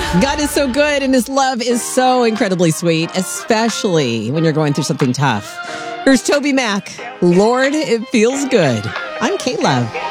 God is so good and his love is so incredibly sweet, especially when you're going through something tough. Here's Toby Mac. Lord, it feels good. I'm Kate Love.